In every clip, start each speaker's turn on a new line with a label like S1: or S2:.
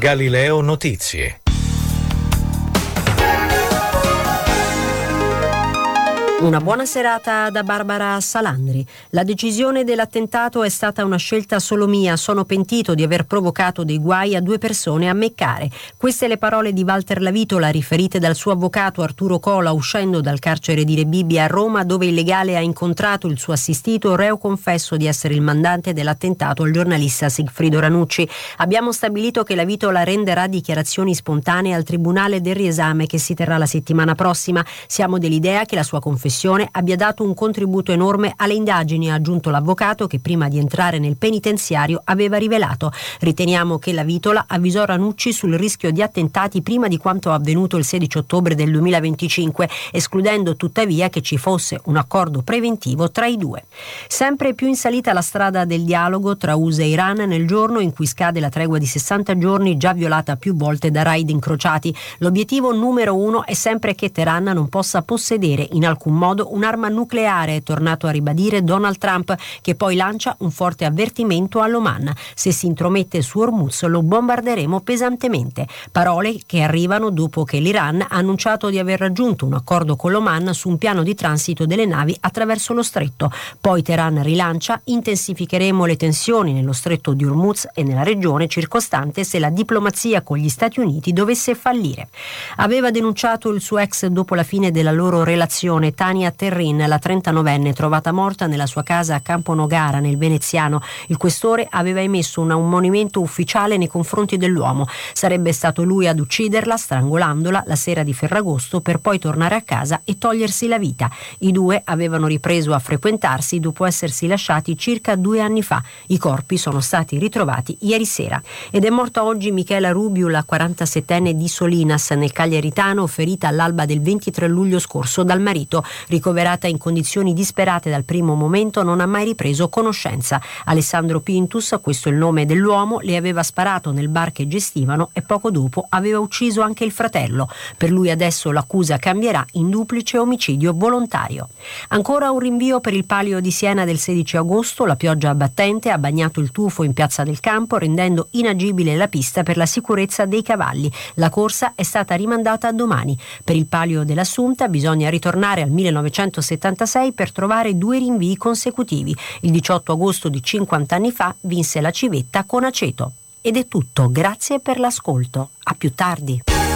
S1: Galileo Notizie.
S2: Una buona serata da Barbara Salandri. La decisione dell'attentato è stata una scelta solo mia. Sono pentito di aver provocato dei guai a 2 persone a me care. Queste le parole di Walter Lavitola riferite dal suo avvocato Arturo Cola uscendo dal carcere di Rebibbia a Roma, dove il legale ha incontrato il suo assistito, reo confesso di essere il mandante dell'attentato al giornalista Sigfrido Ranucci. Abbiamo stabilito che Lavitola renderà dichiarazioni spontanee al tribunale del riesame che si terrà la settimana prossima. Siamo dell'idea che la sua confessione abbia dato un contributo enorme alle indagini, ha aggiunto l'avvocato, che prima di entrare nel penitenziario aveva rivelato: riteniamo che Lavitola avvisò Ranucci sul rischio di attentati prima di quanto avvenuto il 16 ottobre del 2025, escludendo tuttavia che ci fosse un accordo preventivo tra i due. Sempre più in salita la strada del dialogo tra USA e Iran nel giorno in cui scade la tregua di 60 giorni già violata più volte da raid incrociati. L'obiettivo numero 1 è sempre che Teheran non possa possedere in alcun modo un'arma nucleare, è tornato a ribadire Donald Trump, che poi lancia un forte avvertimento all'Oman: se si intromette su Hormuz lo bombarderemo pesantemente. Parole che arrivano dopo che l'Iran ha annunciato di aver raggiunto un accordo con l'Oman su un piano di transito delle navi attraverso lo stretto. Poi Teheran rilancia: intensificheremo le tensioni nello stretto di Hormuz e nella regione circostante se la diplomazia con gli Stati Uniti dovesse fallire. Aveva denunciato il suo ex dopo la fine della loro relazione. Tania Terrin, la 39enne, trovata morta nella sua casa a Campo Nogara nel Veneziano. Il questore aveva emesso un ammonimento ufficiale nei confronti dell'uomo. Sarebbe stato lui ad ucciderla strangolandola la sera di Ferragosto per poi tornare a casa e togliersi la vita. I due avevano ripreso a frequentarsi dopo essersi lasciati circa 2 anni fa. I corpi sono stati ritrovati ieri sera. Ed è morta oggi Michela Rubiu, la 47enne di Solinas nel Cagliaritano, ferita all'alba del 23 luglio scorso dal marito. Ricoverata in condizioni disperate dal primo momento, non ha mai ripreso conoscenza. Alessandro Pintus, questo è il nome dell'uomo, le aveva sparato nel bar che gestivano e poco dopo aveva ucciso anche il fratello. Per lui adesso l'accusa cambierà in duplice omicidio volontario. Ancora un rinvio per il Palio di Siena del 16 agosto. La pioggia abbattente ha bagnato il tufo in Piazza del Campo, rendendo inagibile la pista per la sicurezza dei cavalli. La corsa è stata rimandata a domani. Per il Palio dell'Assunta bisogna ritornare al 1976 per trovare 2 rinvii consecutivi. Il 18 agosto di 50 anni fa vinse la civetta con Aceto. Ed è tutto, grazie per l'ascolto. A più tardi.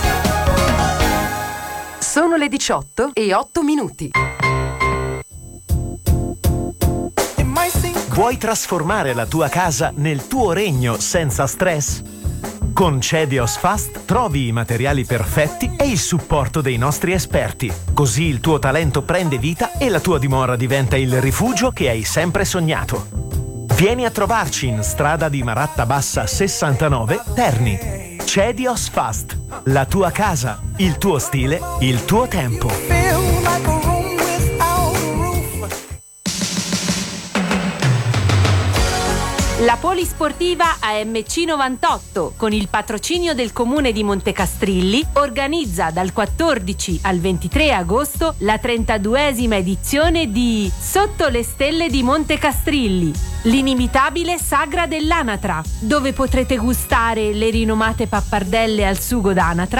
S3: Sono le 18:08.
S4: Vuoi trasformare la tua casa nel tuo regno senza stress? Con Cedios Fast trovi i materiali perfetti e il supporto dei nostri esperti. Così il tuo talento prende vita e la tua dimora diventa il rifugio che hai sempre sognato. Vieni a trovarci in strada di Maratta Bassa 69, Terni. Cedios Fast. La tua casa, il tuo stile, il tuo tempo.
S5: La Polisportiva AMC 98, con il patrocinio del Comune di Montecastrilli, organizza dal 14 al 23 agosto la 32esima edizione di Sotto le stelle di Montecastrilli, l'inimitabile sagra dell'anatra, dove potrete gustare le rinomate pappardelle al sugo d'anatra,